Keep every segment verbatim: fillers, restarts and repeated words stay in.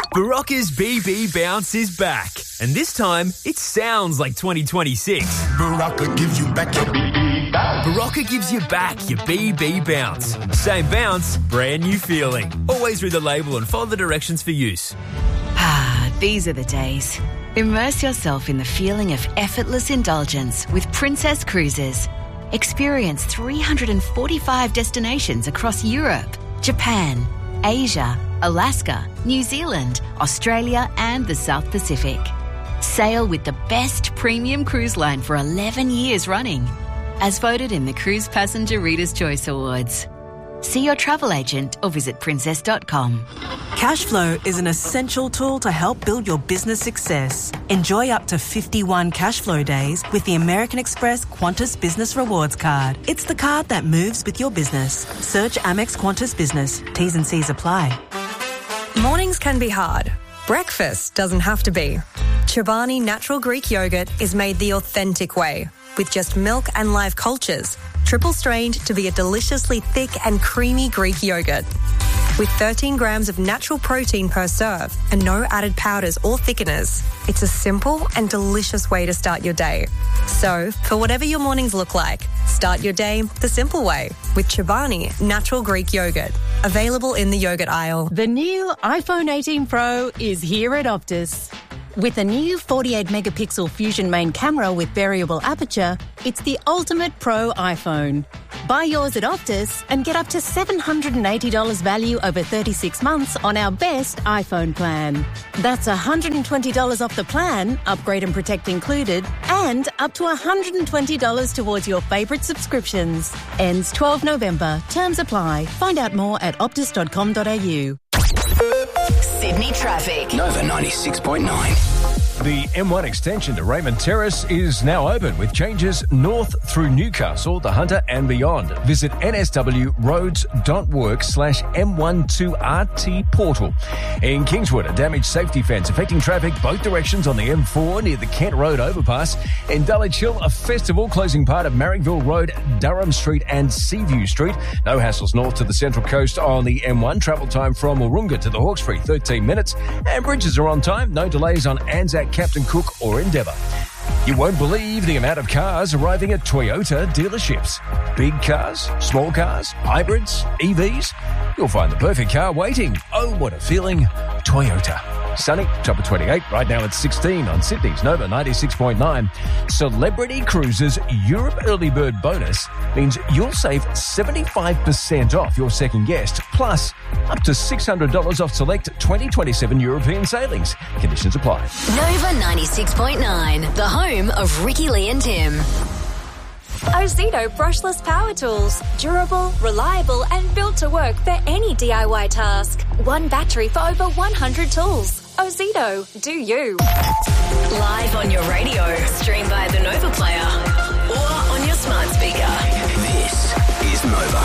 Barocca's B B Bounce is back. And this time, it sounds like twenty twenty-six. Barocca gives you back your B B bounce. Barocca gives you back your B B Bounce. Same bounce, brand new feeling. Always read the label and follow the directions for use. Ah, these are the days. Immerse yourself in the feeling of effortless indulgence with Princess Cruises. Experience three hundred forty-five destinations across Europe, Japan, Asia, Alaska, New Zealand, Australia and the South Pacific. Sail with the best premium cruise line for eleven years running, as voted in the Cruise Passenger Reader's Choice Awards. See your travel agent or visit princess dot com. Cashflow is an essential tool to help build your business success. Enjoy up to fifty-one Cashflow days with the American Express Qantas Business Rewards Card. It's the card that moves with your business. Search Amex Qantas Business. T's and C's apply. Mornings can be hard. Breakfast doesn't have to be. Chobani Natural Greek Yogurt is made the authentic way, with just milk and live cultures, triple strained to be a deliciously thick and creamy Greek yogurt. With thirteen grams of natural protein per serve and no added powders or thickeners, it's a simple and delicious way to start your day. So, for whatever your mornings look like, start your day the simple way with Chobani Natural Greek Yogurt. Available in the yogurt aisle. The new iPhone eighteen Pro is here at Optus. With a new forty-eight megapixel Fusion main camera with variable aperture, it's the ultimate pro iPhone. Buy yours at Optus and get up to seven hundred eighty dollars value over thirty-six months on our best iPhone plan. That's one hundred twenty dollars off the plan, upgrade and protect included, and up to one hundred twenty dollars towards your favourite subscriptions. Ends twelfth November. Terms apply. Find out more at optus dot com dot a u. Sydney traffic. Nova ninety-six point nine. The M one extension to Raymond Terrace is now open with changes north through Newcastle, the Hunter and beyond. Visit nswroads.work slash M12RT portal. In Kingswood, a damaged safety fence affecting traffic both directions on the M four near the Kent Road overpass. In Dulwich Hill, a festival closing part of Marrickville Road, Durham Street and Seaview Street. No hassles north to the Central Coast on the M one. Travel time from Wahroonga to the Hawkesbury, thirteen minutes. And bridges are on time. No delays on Anzac, Captain Cook or Endeavour. You won't believe the amount of cars arriving at Toyota dealerships. Big cars, small cars, hybrids, E Vs. You'll find the perfect car waiting. Oh, what a feeling. Toyota. Sunny, top of twenty-eight. Right now it's sixteen on Sydney's Nova ninety-six point nine. Celebrity Cruises Europe Early Bird Bonus means you'll save seventy-five percent off your second guest, plus up to six hundred dollars off select twenty twenty-seven European sailings. Conditions apply. Nova ninety-six point nine, the home of Ricky Lee and Tim. Ozito brushless power tools. Durable, reliable and built to work for any D I Y task. One battery for over one hundred tools. Ozito, do you. Live on your radio, stream by the Nova Player or on your smart speaker. This is Nova.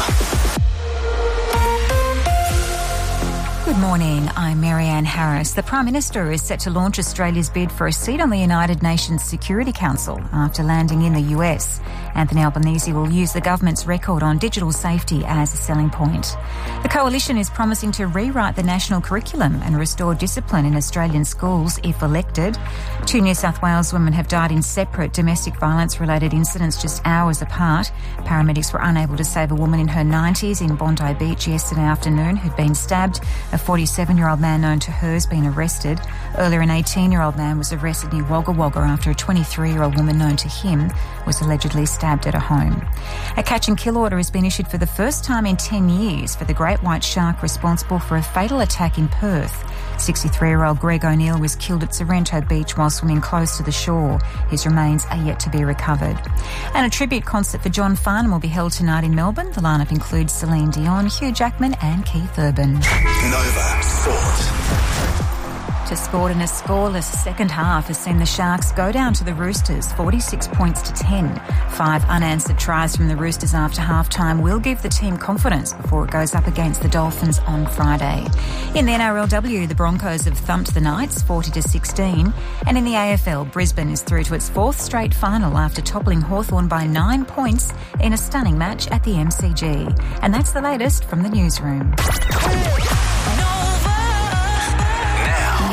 Good morning, I'm Marianne Harris. The Prime Minister is set to launch Australia's bid for a seat on the United Nations Security Council after landing in the U S. Anthony Albanese will use the government's record on digital safety as a selling point. The coalition is promising to rewrite the national curriculum and restore discipline in Australian schools if elected. Two New South Wales women have died in separate domestic violence-related incidents just hours apart. Paramedics were unable to save a woman in her nineties in Bondi Beach yesterday afternoon who'd been stabbed. A forty-seven-year-old man known to her has been arrested. Earlier, an eighteen-year-old man was arrested near Wagga Wagga after a twenty-three-year-old woman known to him was allegedly stabbed at a home. A catch and kill order has been issued for the first time in ten years for the great white shark responsible for a fatal attack in Perth. sixty-three-year-old Greg O'Neill was killed at Sorrento Beach while swimming close to the shore. His remains are yet to be recovered. And a tribute concert for John Farnham will be held tonight in Melbourne. The lineup includes Celine Dion, Hugh Jackman and Keith Urban. Nova Sport. To sport, in a scoreless second half has seen the Sharks go down to the Roosters, forty-six points to ten. Five unanswered tries from the Roosters after half-time will give the team confidence before it goes up against the Dolphins on Friday. In the N R L W, the Broncos have thumped the Knights forty to sixteen. And in the A F L, Brisbane is through to its fourth straight final after toppling Hawthorn by nine points in a stunning match at the M C G. And that's the latest from the newsroom.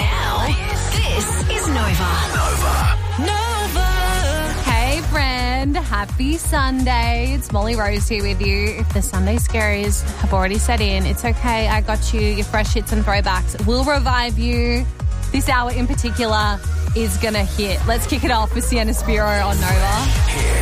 and happy Sunday. It's Molly Rose here with you. If the Sunday scaries have already set in, it's okay. I got you. Your fresh hits and throwbacks will revive you. This hour in particular is going to hit. Let's kick it off with Sienna Spiro on Nova.